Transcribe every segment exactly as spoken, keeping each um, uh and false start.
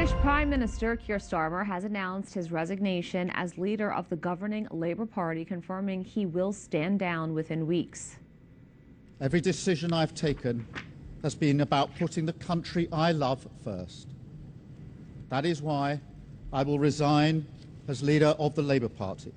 British Prime Minister Keir Starmer has announced his resignation as leader of the governing Labour Party, confirming he will stand down within weeks. Every decision I've taken has been about putting the country I love first. That is why I will resign as leader of the Labour Party.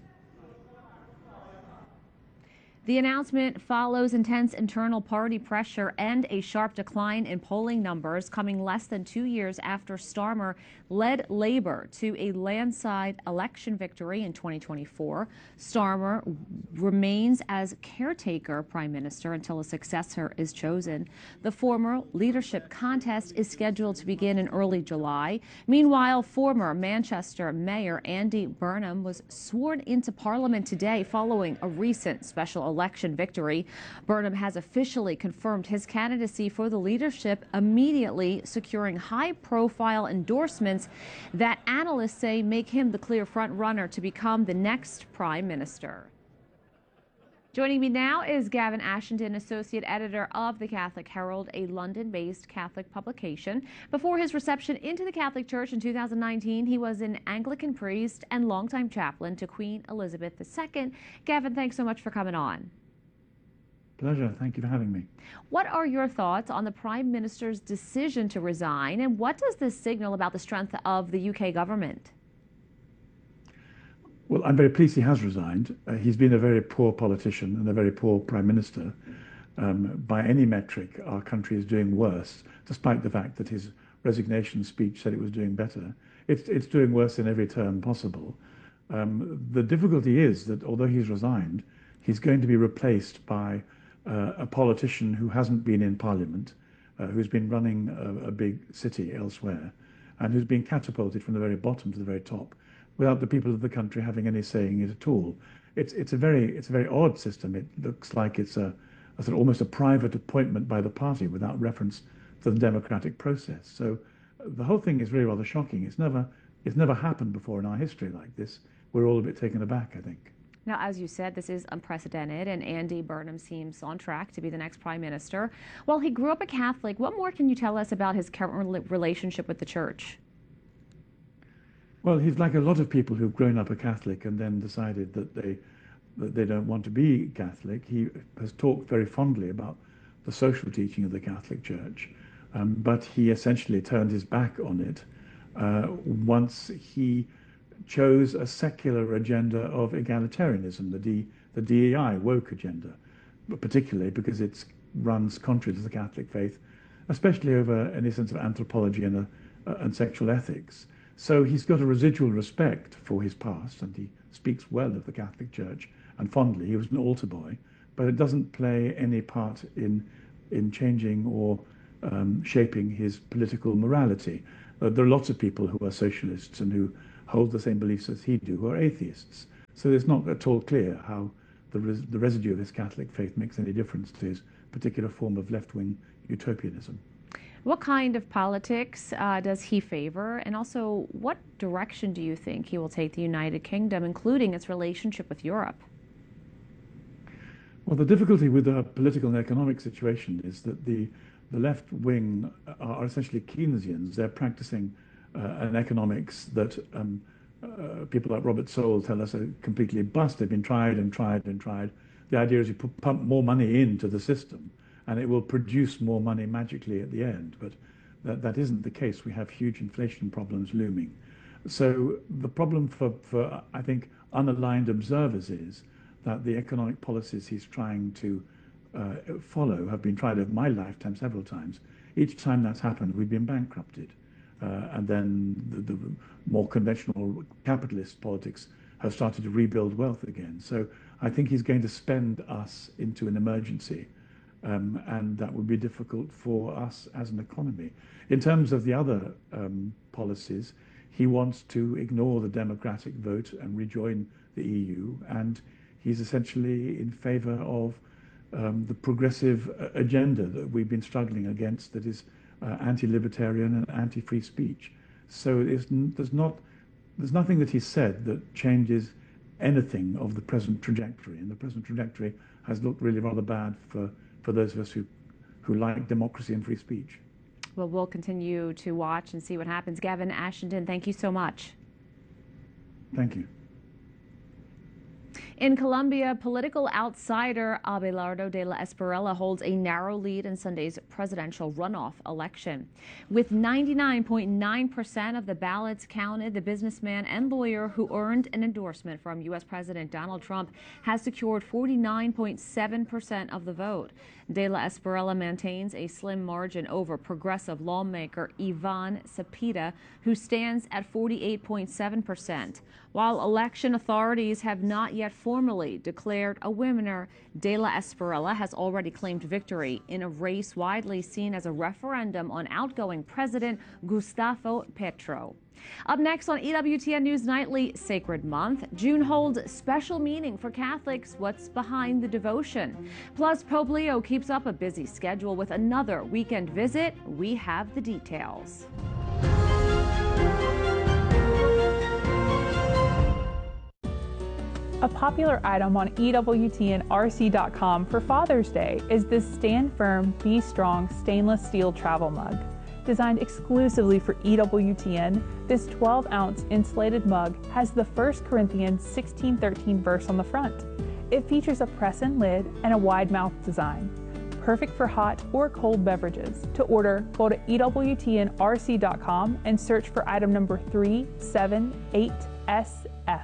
The announcement follows intense internal party pressure and a sharp decline in polling numbers, coming less than two years after Starmer led Labour to a landslide election victory in twenty twenty-four. Starmer remains as caretaker prime minister until a successor is chosen. The former leadership contest is scheduled to begin in early July. Meanwhile, former Manchester Mayor Andy Burnham was sworn into Parliament today following a recent special election. election victory. Burnham has officially confirmed his candidacy for the leadership, immediately securing high-profile endorsements that analysts say make him the clear front-runner to become the next prime minister. Joining me now is Gavin Ashenden, associate editor of the Catholic Herald, a London-based Catholic publication. Before his reception into the Catholic Church in two thousand nineteen, he was an Anglican priest and longtime chaplain to Queen Elizabeth the Second. Gavin, thanks so much for coming on. Pleasure. Thank you for having me. What are your thoughts on the Prime Minister's decision to resign, and what does this signal about the strength of the U K government? Well, I'm very pleased he has resigned. Uh, he's been a very poor politician and a very poor prime minister. Um, by any metric, our country is doing worse, despite the fact that his resignation speech said it was doing better. It's, it's doing worse in every term possible. Um, the difficulty is that although he's resigned, he's going to be replaced by uh, a politician who hasn't been in Parliament, uh, who's been running a, a big city elsewhere, and who's been catapulted from the very bottom to the very top, without the people of the country having any say in it at all. It's it's a very it's a very odd system. It looks like it's a, a sort of almost a private appointment by the party without reference to the democratic process. So uh, the whole thing is really rather shocking. It's never it's never happened before in our history like this. We're all a bit taken aback, I think. Now, as you said, this is unprecedented, and Andy Burnham seems on track to be the next prime minister. While he grew up a Catholic, what more can you tell us about his current relationship with the church? Well, he's like a lot of people who've grown up a Catholic and then decided that they that they don't want to be Catholic. He has talked very fondly about the social teaching of the Catholic Church, um, but he essentially turned his back on it uh, once he chose a secular agenda of egalitarianism, the D, the D E I woke agenda, but particularly because it runs contrary to the Catholic faith, especially over any sense of anthropology and, uh, and sexual ethics. So he's got a residual respect for his past, and he speaks well of the Catholic Church and fondly. He was an altar boy, but it doesn't play any part in in changing or um, shaping his political morality. Uh, there are lots of people who are socialists and who hold the same beliefs as he do, who are atheists. So it's not at all clear how the res the residue of his Catholic faith makes any difference to his particular form of left-wing utopianism. What kind of politics uh, does he favor? And also, what direction do you think he will take the United Kingdom, including its relationship with Europe? Well, the difficulty with the political and economic situation is that the, the left wing are essentially Keynesians. They're practicing uh, an economics that um, uh, people like Robert Sowell tell us are completely bust. They've been tried and tried and tried. The idea is you pump more money into the system, and it will produce more money magically at the end. But that, that isn't the case. We have huge inflation problems looming. So the problem for, for, I think, unaligned observers is that the economic policies he's trying to uh, follow have been tried over my lifetime several times. Each time that's happened, we've been bankrupted. Uh, and then the, the more conventional capitalist politics have started to rebuild wealth again. So I think he's going to spend us into an emergency. Um, and that would be difficult for us as an economy. In terms of the other um, policies, he wants to ignore the democratic vote and rejoin the E U, and he's essentially in favor of um, the progressive agenda that we've been struggling against, that is uh, anti-libertarian and anti-free speech. So it's, there's not, there's nothing that he said that changes anything of the present trajectory, and the present trajectory has looked really rather bad for for those of us who, who like democracy and free speech. Well, we'll continue to watch and see what happens. Gavin Ashenden, thank you so much. Thank you. In Colombia, political outsider Abelardo de la Espriella holds a narrow lead in Sunday's presidential runoff election. With ninety-nine point nine percent of the ballots counted, the businessman and lawyer who earned an endorsement from U S President Donald Trump has secured forty-nine point seven percent of the vote. De la Espriella maintains a slim margin over progressive lawmaker Ivan Cepeda, who stands at forty-eight point seven percent. While election authorities have not yet formally declared a winner, De la Espriella has already claimed victory in a race widely seen as a referendum on outgoing President Gustavo Petro. Up next on E W T N News Nightly, Sacred Month. June holds special meaning for Catholics. What's behind the devotion? Plus, Pope Leo keeps up a busy schedule with another weekend visit. We have the details. A popular item on E W T N R C dot com for Father's Day is this Stand Firm, Be Strong stainless steel travel mug. Designed exclusively for E W T N, this twelve ounce insulated mug has the First Corinthians sixteen thirteen verse on the front. It features a press-in lid and a wide mouth design. Perfect for hot or cold beverages. To order, go to E W T N R C dot com and search for item number three seven eight S F.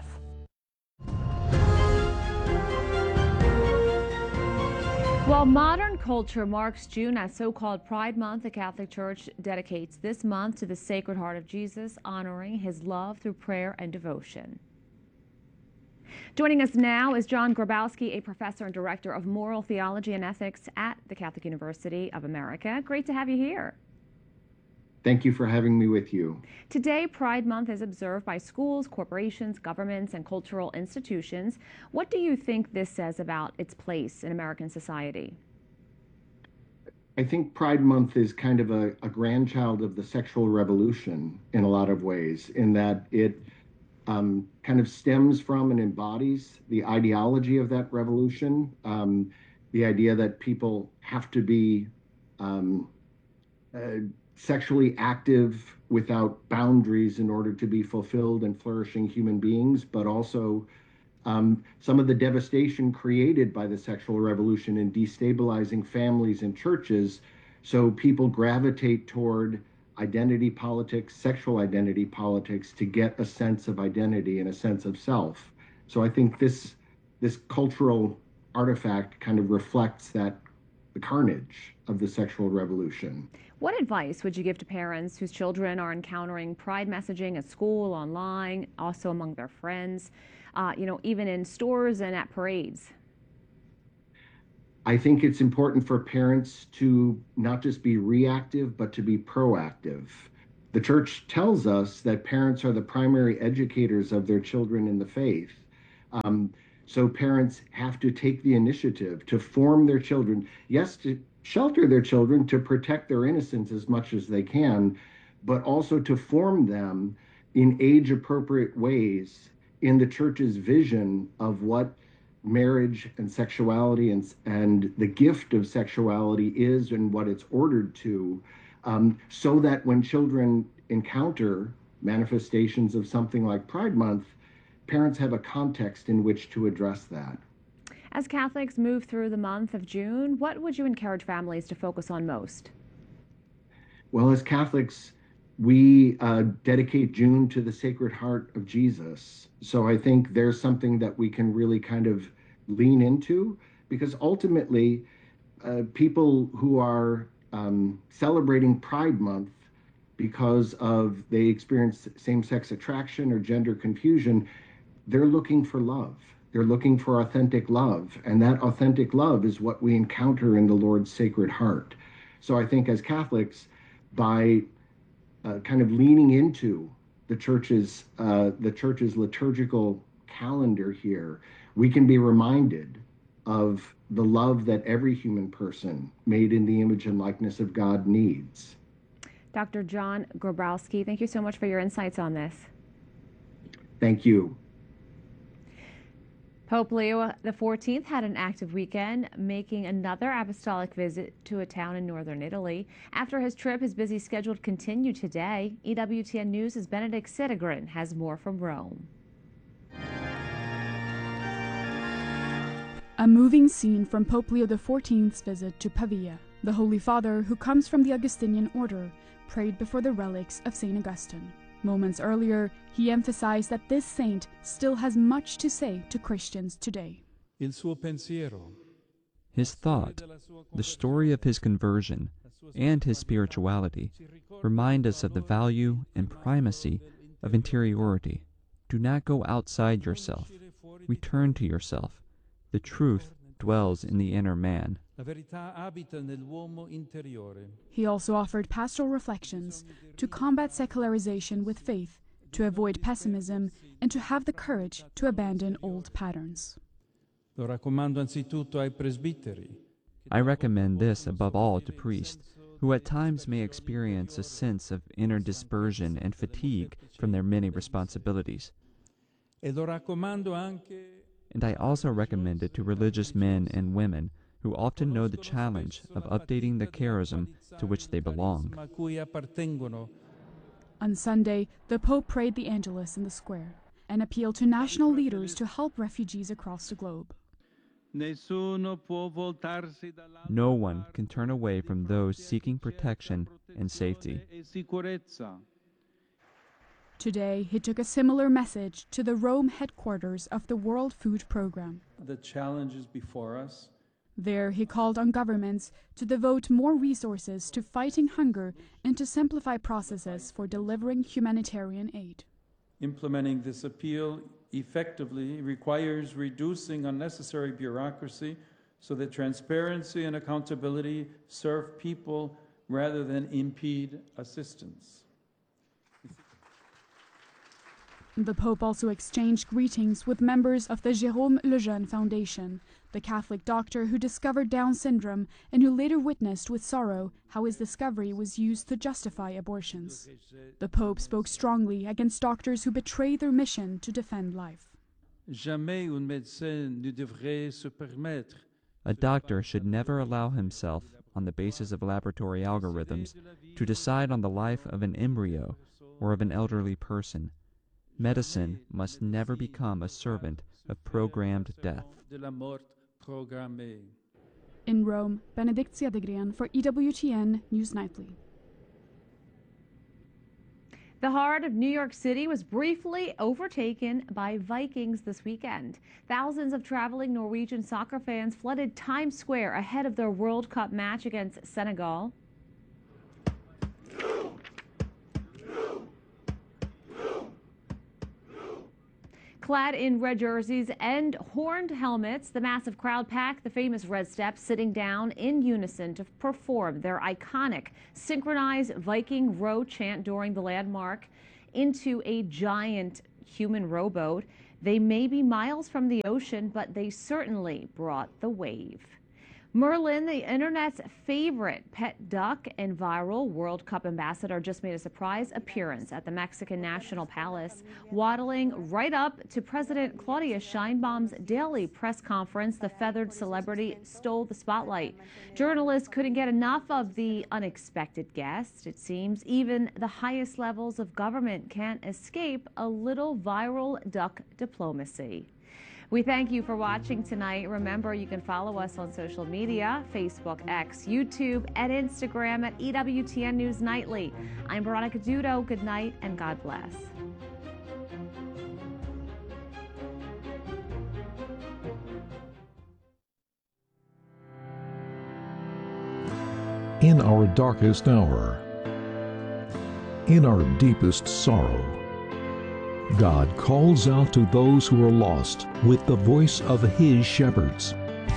While modern culture marks June as so-called Pride Month, the Catholic Church dedicates this month to the Sacred Heart of Jesus, honoring his love through prayer and devotion. Joining us now is John Grabowski, a professor and director of moral theology and ethics at the Catholic University of America. Great to have you here. Thank you for having me with you. Today, Pride Month is observed by schools, corporations, governments, and cultural institutions. What do you think this says about its place in American society? I think Pride Month is kind of a, a grandchild of the sexual revolution in a lot of ways, in that it um, kind of stems from and embodies the ideology of that revolution, um, the idea that people have to be um, uh, sexually active without boundaries in order to be fulfilled and flourishing human beings, but also um, some of the devastation created by the sexual revolution in destabilizing families and churches. So people gravitate toward identity politics, sexual identity politics, to get a sense of identity and a sense of self. So I think this this cultural artifact kind of reflects that the carnage of the sexual revolution. What advice would you give to parents whose children are encountering pride messaging at school, online, also among their friends, uh, you know, even in stores and at parades? I think it's important for parents to not just be reactive, but to be proactive. The church tells us that parents are the primary educators of their children in the faith. Um, so parents have to take the initiative to form their children, yes, to shelter their children, to protect their innocence as much as they can, but also to form them in age-appropriate ways in the church's vision of what marriage and sexuality and, and the gift of sexuality is and what it's ordered to, um, so that when children encounter manifestations of something like Pride Month, parents have a context in which to address that. As Catholics move through the month of June, what would you encourage families to focus on most? Well, as Catholics, we uh, dedicate June to the Sacred Heart of Jesus. So I think there's something that we can really kind of lean into, because ultimately, uh, people who are um, celebrating Pride Month because of they experience same-sex attraction or gender confusion, they're looking for love. They're looking for authentic love, and that authentic love is what we encounter in the Lord's Sacred Heart. So I think as Catholics, by uh, kind of leaning into the church's uh, the church's liturgical calendar here, we can be reminded of the love that every human person made in the image and likeness of God needs. Doctor John Grabowski, thank you so much for your insights on this. Thank you. Pope Leo the fourteenth had an active weekend, making another apostolic visit to a town in northern Italy. After his trip, his busy schedule continued today. E W T N News' Benedict Sidegren has more from Rome. A moving scene from Pope Leo the fourteenth's visit to Pavia. The Holy Father, who comes from the Augustinian order, prayed before the relics of Saint Augustine. Moments earlier, he emphasized that this saint still has much to say to Christians today. His thought, the story of his conversion, and his spirituality remind us of the value and primacy of interiority. Do not go outside yourself. Return to yourself. The truth dwells in the inner man. He also offered pastoral reflections to combat secularization with faith, to avoid pessimism, and to have the courage to abandon old patterns. I recommend this above all to priests, who at times may experience a sense of inner dispersion and fatigue from their many responsibilities. And I also recommend it to religious men and women who often know the challenge of updating the charism to which they belong. On Sunday, the Pope prayed the Angelus in the square and appealed to national leaders to help refugees across the globe. No one can turn away from those seeking protection and safety. Today, he took a similar message to the Rome headquarters of the World Food Programme. The challenges before us. There, he called on governments to devote more resources to fighting hunger and to simplify processes for delivering humanitarian aid. Implementing this appeal effectively requires reducing unnecessary bureaucracy so that transparency and accountability serve people rather than impede assistance. The Pope also exchanged greetings with members of the Jérôme Lejeune Foundation, the Catholic doctor who discovered Down syndrome and who later witnessed with sorrow how his discovery was used to justify abortions. The Pope spoke strongly against doctors who betray their mission to defend life. A doctor should never allow himself, on the basis of laboratory algorithms, to decide on the life of an embryo or of an elderly person. Medicine must never become a servant of programmed death. In Rome, Benedict Sidegren for E W T N News Nightly. The heart of New York City was briefly overtaken by Vikings this weekend. Thousands of traveling Norwegian soccer fans flooded Times Square ahead of their World Cup match against Senegal. Clad in red jerseys and horned helmets, the massive crowd packed the famous Red Steps, sitting down in unison to perform their iconic synchronized Viking row chant during the landmark into a giant human rowboat. They may be miles from the ocean, but they certainly brought the wave. Merlin, the internet's favorite pet duck and viral World Cup ambassador, just made a surprise appearance at the Mexican National Palace. Waddling right up to President Claudia Sheinbaum's daily press conference, the feathered celebrity stole the spotlight. Journalists couldn't get enough of the unexpected guest. It seems even the highest levels of government can't escape a little viral duck diplomacy. We thank you for watching tonight. Remember, you can follow us on social media, Facebook, X, YouTube, and Instagram at E W T N News Nightly. I'm Veronica Dudo. Good night and God bless. In our darkest hour, in our deepest sorrow, God calls out to those who are lost with the voice of His shepherds.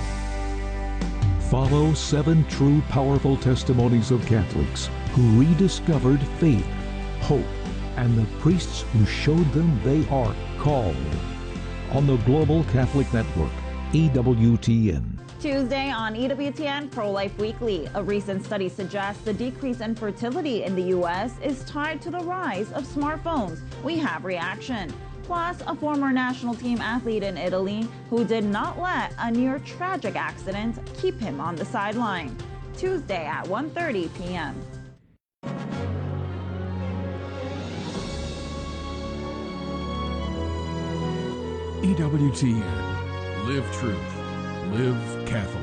Follow seven true, powerful testimonies of Catholics who rediscovered faith, hope, and the priests who showed them they are called. On the Global Catholic Network, E W T N. Tuesday on E W T N Pro-Life Weekly, a recent study suggests the decrease in fertility in the U S is tied to the rise of smartphones. We have reaction. plus a former national team athlete in Italy who did not let a near tragic accident keep him on the sideline. Tuesday at one thirty p m E W T N. Live truth. Live Catholic.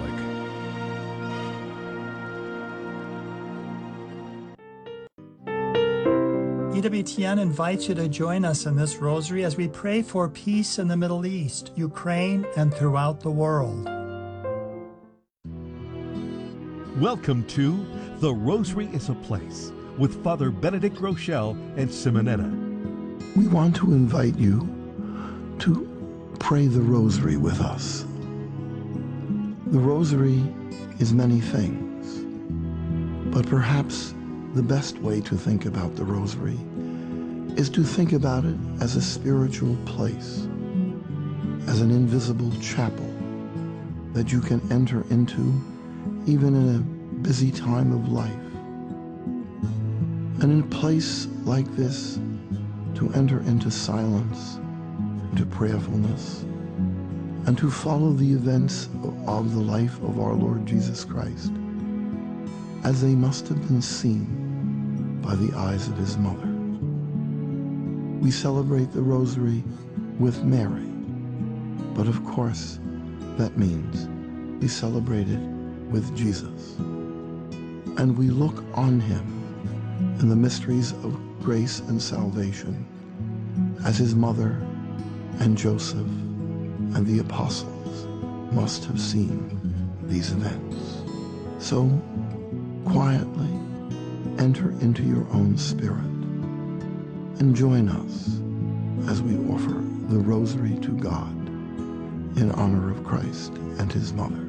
E W T N invites you to join us in this rosary as we pray for peace in the Middle East, Ukraine, and throughout the world. Welcome to The Rosary is a Place with Father Benedict Rochelle and Simonetta. We want to invite you to pray the Rosary with us. The Rosary is many things, but perhaps the best way to think about the Rosary is to think about it as a spiritual place, as an invisible chapel that you can enter into even in a busy time of life. And in a place like this, to enter into silence, into prayerfulness, and to follow the events of the life of our Lord Jesus Christ as they must have been seen by the eyes of his mother. We celebrate the Rosary with Mary, but of course that means we celebrate it with Jesus. And we look on him in the mysteries of grace and salvation as his mother and Joseph and the apostles must have seen these events. So quietly enter into your own spirit and join us as we offer the Rosary to God in honor of Christ and his mother.